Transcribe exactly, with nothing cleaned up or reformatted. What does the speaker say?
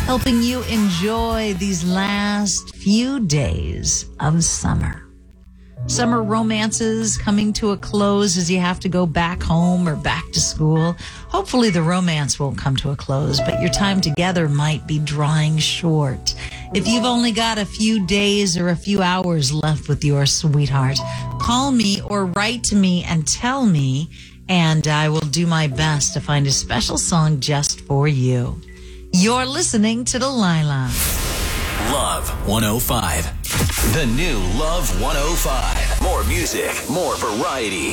helping you enjoy these last few days of summer. Summer romances coming to a close as you have to go back home or back to school. Hopefully the romance won't come to a close, but your time together might be drawing short. If you've only got a few days or a few hours left with your sweetheart, call me or write to me and tell me, and I will do my best to find a special song just for you. You're listening to Delilah. Love one oh five. The new Love one oh five. More music, more variety.